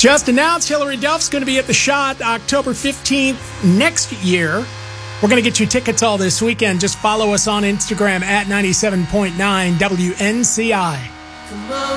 Just announced Hillary Duff's going to be at the Shot October 15th next year. We're going to get you tickets all this weekend. Just follow us on Instagram at 97.9 WNCI.